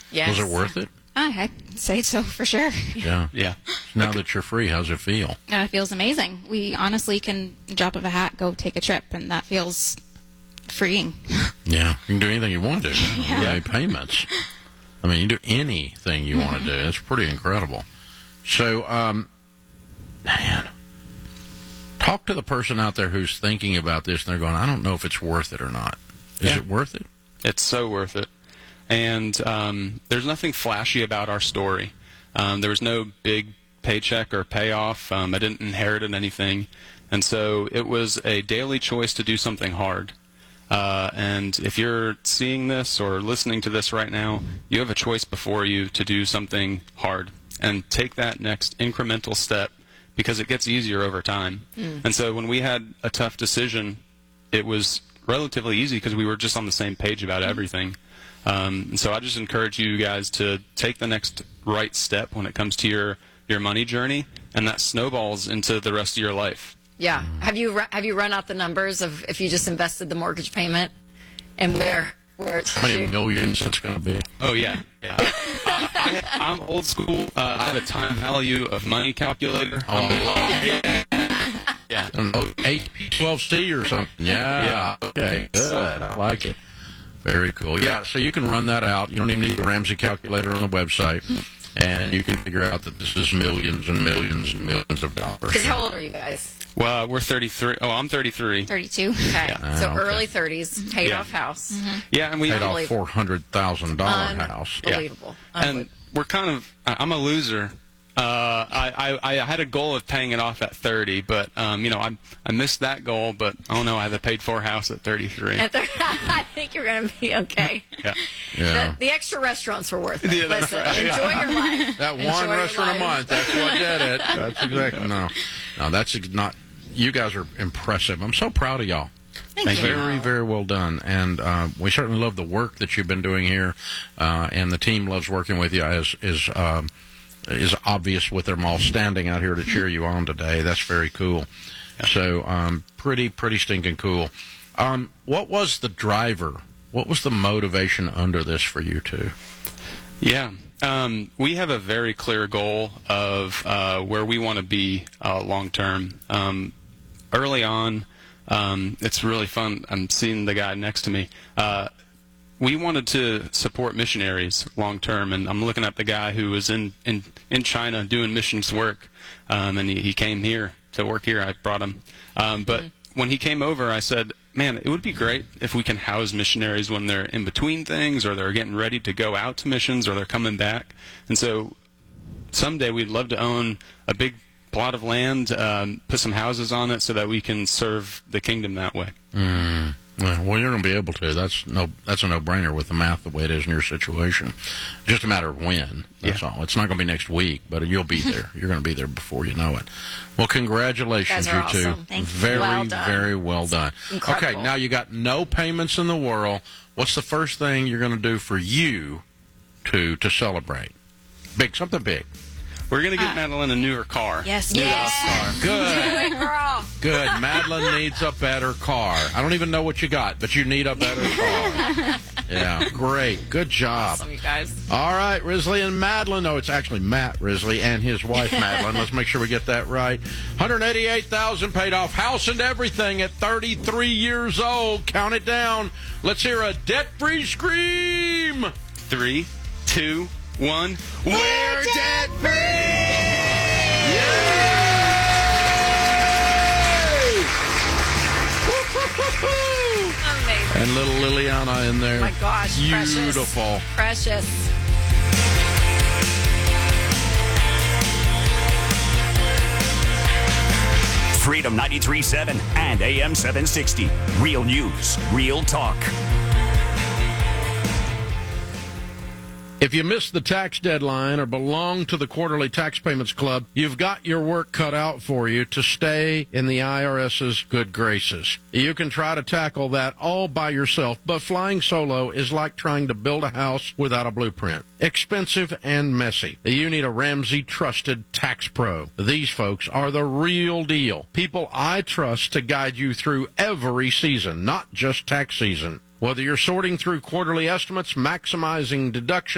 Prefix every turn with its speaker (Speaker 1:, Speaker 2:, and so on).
Speaker 1: Yes.
Speaker 2: Was it worth it?
Speaker 3: I'd say so for sure.
Speaker 2: Yeah.
Speaker 4: Yeah.
Speaker 2: Now that you're free, how's it feel?
Speaker 3: It feels amazing. We honestly can, drop of a hat, go take a trip, and that feels freeing.
Speaker 2: Yeah. You can do anything you want to do. Yeah. Payments. I mean, you can do anything you want to do. It's pretty incredible. So, man, talk to the person out there who's thinking about this, and they're going, I don't know if it's worth it or not. Is it worth it?
Speaker 4: It's so worth it. And there's nothing flashy about our story. There was no big paycheck or payoff. I didn't inherit anything. And so it was a daily choice to do something hard. And if you're seeing this or listening to this right now, you have a choice before you to do something hard. And take that next incremental step, because it gets easier over time. And so when we had a tough decision, it was relatively easy because we were just on the same page about everything. So I just encourage you guys to take the next right step when it comes to your money journey, and that snowballs into the rest of your life.
Speaker 1: Yeah. Have you run out the numbers of if you just invested the mortgage payment and where it's
Speaker 2: How many millions it's going to be?
Speaker 4: Oh, yeah. I'm old school. I have a time value of money calculator.
Speaker 2: Yeah.
Speaker 4: Yeah.
Speaker 2: AP12C or something. Yeah. Okay. Good. I like it. Very cool. Yeah. So you can run that out. You don't even need the Ramsey calculator on the website. And you can figure out that this is millions and millions and millions of dollars.
Speaker 1: Because how old are you guys?
Speaker 4: Well, we're 33. Oh, I'm 33.
Speaker 3: 32.
Speaker 1: Okay. So
Speaker 2: okay.
Speaker 1: early 30s, paid off house.
Speaker 4: Yeah, and we
Speaker 2: Paid off $400,000 house.
Speaker 1: Unbelievable.
Speaker 4: And we're kind of, I'm a loser. I had a goal of paying it off at 30, but I missed that goal. But oh no, I have a paid for house at 33.
Speaker 1: I think you're going to be okay.
Speaker 2: Yeah.
Speaker 1: The extra restaurants were worth it.
Speaker 4: Yeah, that's
Speaker 1: Listen,
Speaker 4: right.
Speaker 1: enjoy your life.
Speaker 2: That
Speaker 1: Enjoy
Speaker 2: one
Speaker 1: your
Speaker 2: restaurant a
Speaker 1: life.
Speaker 2: month. That's what did it. That's exactly. No, that's not. You guys are impressive. I'm so proud of y'all.
Speaker 3: Thank you.
Speaker 2: Very, very well done. And we certainly love the work that you've been doing here. And the team loves working with you, as is obvious with them all standing out here to cheer you on today. That's very cool. So pretty stinking cool. What was the driver? What was the motivation under this for you two?
Speaker 4: Yeah. We have a very clear goal of where we want to be long term. Early on, it's really fun. I'm seeing the guy next to me. We wanted to support missionaries long term, and I'm looking at the guy who was in China doing missions work, and he came here to work here. I brought him. But when he came over, I said, man, it would be great if we can house missionaries when they're in between things, or they're getting ready to go out to missions, or they're coming back. And so someday we'd love to own a big plot of land, put some houses on it so that we can serve the kingdom that way.
Speaker 2: Well, you're going to be able to. That's a no-brainer with the math the way it is in your situation. Just a matter of when. That's all. It's not going to be next week, but you'll be there. You're going to be there before you know it. Well, congratulations,
Speaker 1: You guys are
Speaker 2: you two.
Speaker 1: awesome.
Speaker 3: Thank you.
Speaker 2: Very,
Speaker 1: Well done.
Speaker 2: very well done.
Speaker 1: Incredible.
Speaker 2: Okay, now you got no payments in the world. What's the first thing you're going to do for you to celebrate? Something big.
Speaker 4: We're going to get Madeline a newer car.
Speaker 3: Yes.
Speaker 2: Good.
Speaker 1: Girl.
Speaker 2: Good. Madeline needs a better car. I don't even know what you got, but you need a better car. Yeah, great. Good job.
Speaker 1: Awesome, you guys.
Speaker 2: All right, Risley and Madeline. No, it's actually Matt Risley and his wife, Madeline. Let's make sure we get that right. $188,000 paid off, house and everything at 33 years old. Count it down. Let's hear a debt-free scream.
Speaker 4: 3, 2, 1.
Speaker 2: We're debt-free! Yay!
Speaker 1: Amazing.
Speaker 2: And little Liliana in there.
Speaker 1: Oh my gosh.
Speaker 2: Beautiful.
Speaker 1: Precious.
Speaker 5: Freedom 93.7 and AM 760. Real news, real talk.
Speaker 2: If you missed the tax deadline or belong to the Quarterly Tax Payments Club, you've got your work cut out for you to stay in the IRS's good graces. You can try to tackle that all by yourself, but flying solo is like trying to build a house without a blueprint. Expensive and messy. You need a Ramsey trusted tax pro. These folks are the real deal. People I trust to guide you through every season, not just tax season. Whether you're sorting through quarterly estimates, maximizing deductions,